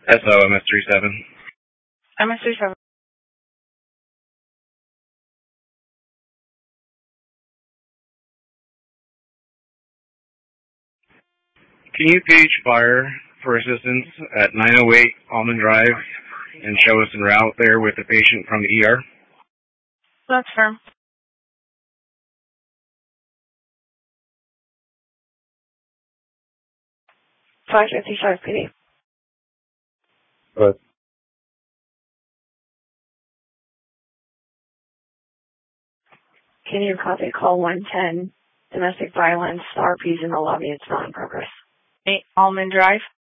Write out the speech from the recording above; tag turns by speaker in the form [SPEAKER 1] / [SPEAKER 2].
[SPEAKER 1] SO MS37.
[SPEAKER 2] MS37.
[SPEAKER 1] Can you page fire for assistance at 908 Almond Drive and show us en route there with the patient from the ER?
[SPEAKER 2] That's firm. 555 PD.
[SPEAKER 1] But
[SPEAKER 2] Can you copy call 110? Domestic violence, RP's in the lobby, it's not in progress. 8 Almond Drive.